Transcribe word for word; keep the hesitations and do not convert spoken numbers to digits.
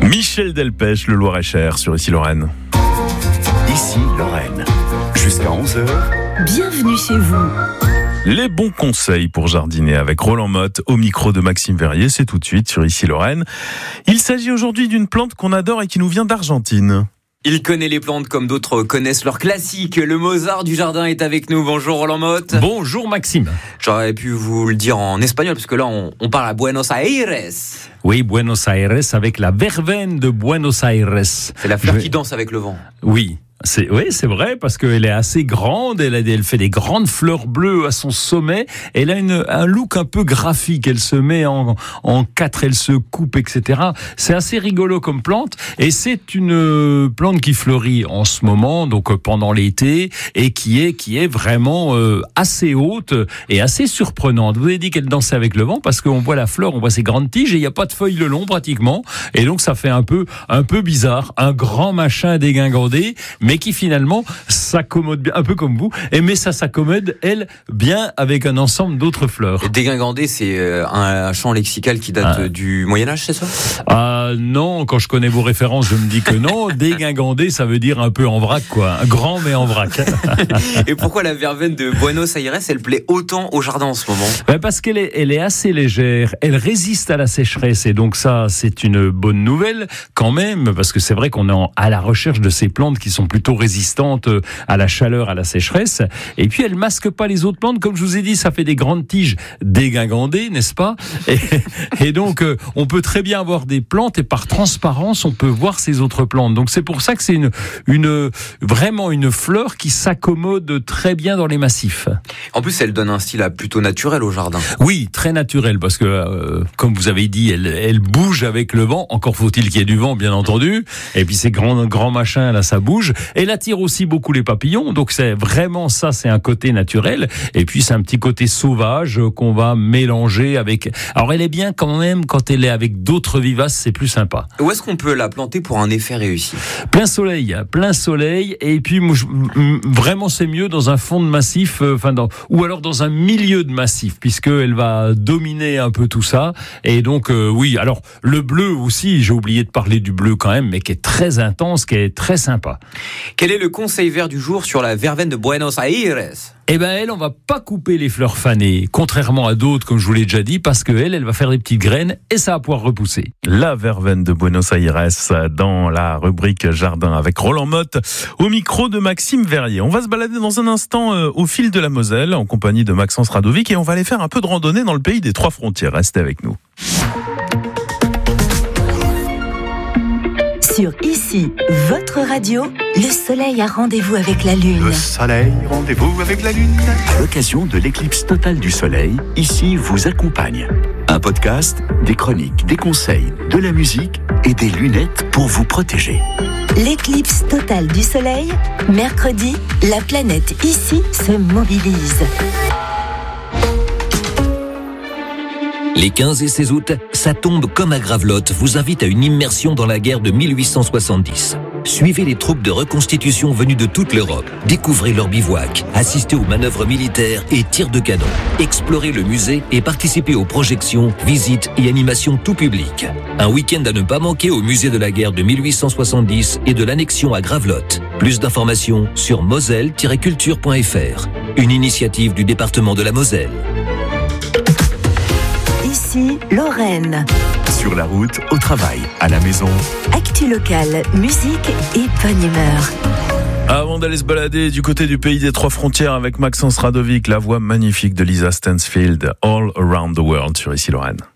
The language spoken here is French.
Michel Delpech, le Loir-et-Cher, sur Ici Lorraine. Ici Lorraine, jusqu'à onze heures. Bienvenue chez vous. Les bons conseils pour jardiner avec Roland Motte au micro de Maxime Verrier, c'est tout de suite sur Ici Lorraine. Il s'agit aujourd'hui d'une plante qu'on adore et qui nous vient d'Argentine. Il connaît les plantes comme d'autres connaissent leurs classiques. Le Mozart du jardin est avec nous. Bonjour Roland Motte. Bonjour Maxime. J'aurais pu vous le dire en espagnol parce que là on, on parle à Buenos Aires. Oui, Buenos Aires avec la verveine de Buenos Aires. C'est la fleur Je... qui danse avec le vent. Oui. C'est, oui, c'est vrai, parce qu'elle est assez grande, elle, a, elle fait des grandes fleurs bleues à son sommet, elle a une, un look un peu graphique, elle se met en, en quatre, elle se coupe, et cetera. C'est assez rigolo comme plante, et c'est une plante qui fleurit en ce moment, donc pendant l'été, et qui est, qui est vraiment euh, assez haute et assez surprenante. Vous avez dit qu'elle dansait avec le vent, parce qu'on voit la fleur, on voit ses grandes tiges, et il n'y a pas de feuilles le long pratiquement, et donc ça fait un peu, un peu bizarre, un grand machin dégingandé, mais qui finalement s'accommode bien, un peu comme vous, et mais ça s'accommode, elle, bien avec un ensemble d'autres fleurs. Dégingandé, c'est un, un champ lexical qui date ah. du Moyen-Âge, c'est ça ? Ah non, quand je connais vos références, je me dis que non. Dégingandé, ça veut dire un peu en vrac, quoi. Un grand, mais en vrac. Et pourquoi la verveine de Buenos Aires, elle plaît autant au jardin en ce moment ? Ben parce qu'elle est, elle est assez légère, elle résiste à la sécheresse, et donc ça, c'est une bonne nouvelle quand même, parce que c'est vrai qu'on est à la recherche de ces plantes qui sont plutôt résistante à la chaleur, à la sécheresse. Et puis, elle masque pas les autres plantes. Comme je vous ai dit, ça fait des grandes tiges dégingandées, n'est-ce pas ? et, et donc, euh, on peut très bien avoir des plantes et par transparence, on peut voir ces autres plantes. Donc, c'est pour ça que c'est une, une, vraiment une fleur qui s'accommode très bien dans les massifs. En plus, elle donne un style plutôt naturel au jardin. Oui, très naturel, parce que, euh, comme vous avez dit, elle, elle bouge avec le vent. Encore faut-il qu'il y ait du vent, bien entendu. Et puis, ces grands, grands machins, là, ça bouge. Elle attire aussi beaucoup les papillons, donc c'est vraiment ça, c'est un côté naturel. Et puis c'est un petit côté sauvage qu'on va mélanger avec. Alors elle est bien quand même quand elle est avec d'autres vivaces, c'est plus sympa. Où est-ce qu'on peut la planter pour un effet réussi ? Plein soleil, plein soleil. Et puis vraiment c'est mieux dans un fond de massif, enfin dans, ou alors dans un milieu de massif, puisque elle va dominer un peu tout ça. Et donc euh, oui, alors le bleu aussi, j'ai oublié de parler du bleu quand même, mais qui est très intense, qui est très sympa. Quel est le conseil vert du jour sur la verveine de Buenos Aires ? Eh ben elle, on va pas couper les fleurs fanées, contrairement à d'autres, comme je vous l'ai déjà dit, parce que elle, elle va faire des petites graines et ça va pouvoir repousser. La verveine de Buenos Aires dans la rubrique jardin avec Roland Motte au micro de Maxime Verrier. On va se balader dans un instant euh, au fil de la Moselle en compagnie de Maxence Radovic et on va aller faire un peu de randonnée dans le pays des trois frontières. Restez avec nous. Sur Ici, votre radio, le soleil a rendez-vous avec la lune. Le soleil, rendez-vous avec la lune. À l'occasion de l'éclipse totale du soleil, Ici vous accompagne. Un podcast, des chroniques, des conseils, de la musique et des lunettes pour vous protéger. L'éclipse totale du soleil, mercredi, la planète Ici se mobilise. Les quinze et seize août, ça tombe comme à Gravelotte vous invite à une immersion dans la guerre de mille huit cent soixante-dix. Suivez les troupes de reconstitution venues de toute l'Europe. Découvrez leur bivouac, assistez aux manœuvres militaires et tirs de canon. Explorez le musée et participez aux projections, visites et animations tout public. Un week-end à ne pas manquer au musée de la guerre de mille huit cent soixante-dix et de l'annexion à Gravelotte. Plus d'informations sur moselle tiret culture point f r. Une initiative du département de la Moselle. Ici, Lorraine. Sur la route, au travail, à la maison. Actu locale, musique et bonne humeur. Avant d'aller se balader du côté du pays des trois frontières avec Maxence Radovic, la voix magnifique de Lisa Stansfield, All Around the World sur Ici Lorraine.